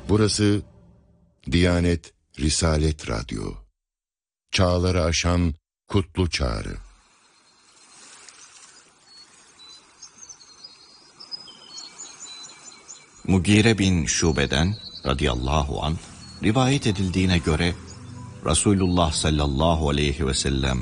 Burası Diyanet Risalet Radyo. Çağları aşan kutlu çağrı. Mugire bin Şube'den radıyallahu anh rivayet edildiğine göre Resulullah sallallahu aleyhi ve sellem